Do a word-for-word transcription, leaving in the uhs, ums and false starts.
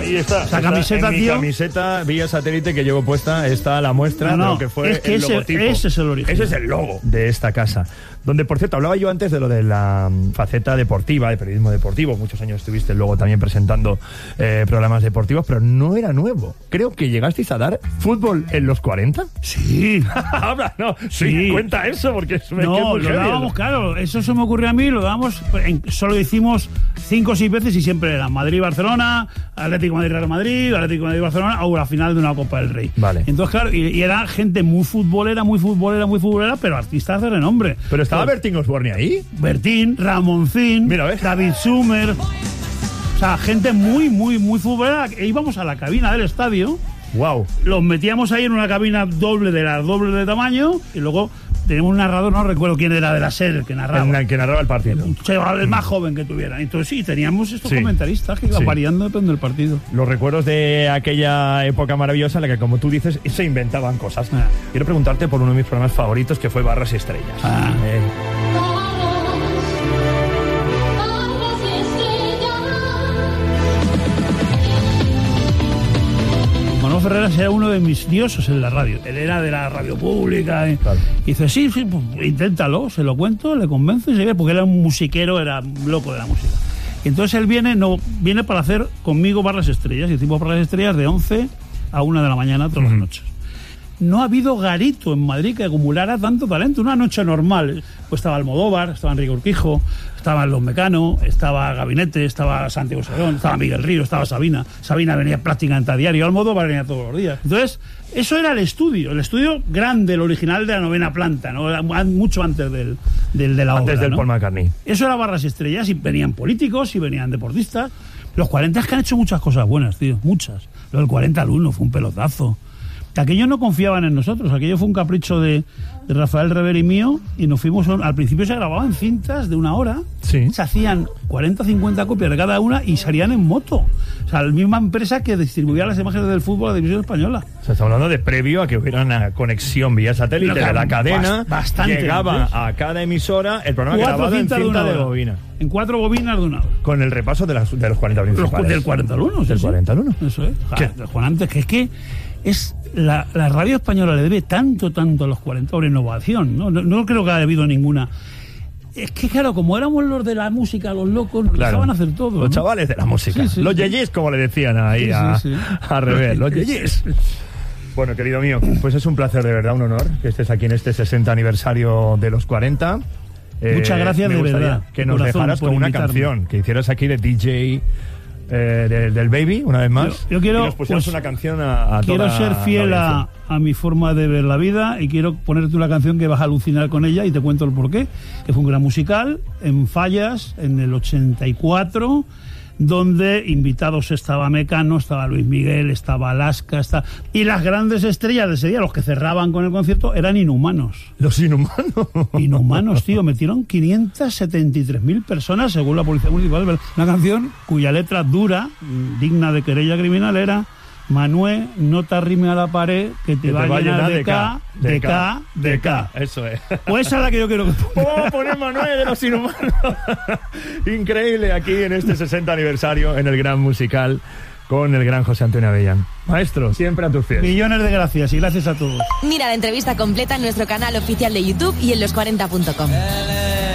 Ahí está. Esa está camiseta, en mi tío. camiseta vía satélite que llevo puesta está la muestra No, no, de lo que fue es que el ese, logotipo. ese es el origen. Ese es el logo de esta casa. Donde, por cierto, hablaba yo antes de lo de la mm, faceta deportiva, de periodismo deportivo. Muchos años estuviste luego también presentando eh, programas deportivos, pero no era nuevo. Creo que llegasteis a dar fútbol en los cuarenta. Sí. Habla, no, sí, Sí. cuenta eso, porque me quedo No, muy lo heavy. dábamos, claro, eso se me ocurrió a mí, lo dábamos, en- solo hicimos cinco o seis veces y siempre era Madrid-Barcelona, Atlético Madrid-Real Madrid, Atlético Madrid-Barcelona o la final de una Copa del Rey. Vale. Entonces, claro, y, y era gente muy futbolera, muy futbolera, muy futbolera, pero artistas de renombre. Pero estaba Pues, Bertín Osborne ahí. Bertín, Ramoncín, Mira, ¿ves? David Sumer, o sea, gente muy, muy, muy futbolera. E íbamos a la cabina del estadio, Wow. los metíamos ahí en una cabina doble de la doble de tamaño y luego teníamos un narrador, no recuerdo quién era de la serie, el que narraba. El que narraba el partido. Un chaval, el más joven que tuviera. Entonces sí, teníamos estos Sí. comentaristas que iban Sí. variando depende del partido. Los recuerdos de aquella época maravillosa en la que, como tú dices, se inventaban cosas. Ah. Quiero preguntarte por uno de mis programas favoritos, que fue Barras y Estrellas. Ah. Eh, Manuel Ferreras era uno de mis dioses en la radio. Él era de la radio pública. Y, Claro. y dice, sí, sí, pues, inténtalo, se lo cuento, le convenzo y se ve, porque era un musiquero, era loco de la música. Y entonces él viene, no, viene para hacer conmigo Barras Estrellas. Y hicimos Barras Estrellas de once a una de la mañana todas las noches. No ha habido garito en Madrid que acumulara tanto talento. Una noche normal. Pues estaba Almodóvar, estaba Enrique Urquijo, estaban Los Mecano, estaba Gabinete, estaba Santiago Serón, estaba Miguel Río, estaba Sabina. Sabina venía prácticamente a diario, Almodóvar venía todos los días. Entonces, eso era el estudio, el estudio grande, el original de la novena planta, ¿no? Era mucho antes del, del de la antes obra, del ¿no? Paul McCartney. Eso era Barras y Estrellas y venían políticos y venían deportistas. Los cuarenta es que han hecho muchas cosas buenas, tío, muchas. Lo del cuarenta al uno fue un pelotazo. Que aquellos no confiaban en nosotros, aquello fue un capricho de, de Rafael Rever y mío y nos fuimos, a- al principio se grababan cintas de una hora, Sí. se hacían cuarenta o cincuenta copias de cada una y salían en moto. O sea, la misma empresa que distribuía las imágenes del fútbol a la división española. O sea, estamos hablando de previo a que hubiera una conexión vía satélite Pero de la claro, cadena. bast- bastante llegaba antes. a cada emisora el programa Cuatro grabado en cintas de cinta una de hora. bobina. En cuatro bobinas de una hora. Con el repaso de, las, de los cuarenta Los, principales. del cuarenta al uno. sí, Del sí. cuarenta al uno. Eso es. ¿Qué? Ja, del Juan antes, que es que es la, la radio española le debe tanto, tanto a los cuarenta por innovación. ¿no? No, no creo que haya habido ninguna. Es que, claro, como éramos los de la música, los locos, nos Claro. dejaban hacer todo. Los ¿no? chavales de la música. Sí, sí, los sí. yeyes, como le decían ahí Sí, a, sí, sí. a revés. Los yeyes. Bueno, querido mío, pues es un placer, de verdad, un honor que estés aquí en este sesenta aniversario de los cuarenta. Eh, Muchas gracias, me de gustaría verdad, que de nos corazón, dejaras por con una invitarme. canción, que hicieras aquí de D J eh, de- del Baby, una vez más. Yo- yo quiero, y nos pusieras pues, una canción a, a Quiero toda ser la fiel a, audiencia. a mi forma de ver la vida y quiero ponerte una canción que vas a alucinar con ella y te cuento el porqué. Que fue un gran musical en Fallas en el ochenta y cuatro, donde invitados estaba Mecano, estaba Luis Miguel, estaba Alaska, está... y las grandes estrellas de ese día, los que cerraban con el concierto, eran Inhumanos. Los Inhumanos. Inhumanos, tío, metieron quinientas setenta y tres mil personas según la Policía Municipal. Una canción cuya letra dura, digna de querella criminal, era: Manué, no te arrime a la pared que te, Que va, a llenar de K, de K, de K. Eso es. Pues esa es la que yo quiero que pongas. Vamos a poner Manuel de los Inhumanos. Increíble, aquí en este sesenta aniversario, en el gran musical, con el gran José Antonio Avellán. Maestro, siempre a tus pies. Millones de gracias y gracias a todos. Mira la entrevista completa en nuestro canal oficial de YouTube y en los cuarenta punto com.